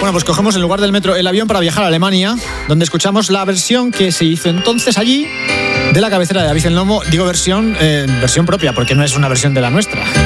Bueno, pues cogemos en lugar del metro el avión para viajar a Alemania, donde escuchamos la versión que se hizo entonces allí de la cabecera de David el Nomo. Digo versión propia, porque no es una versión de la nuestra.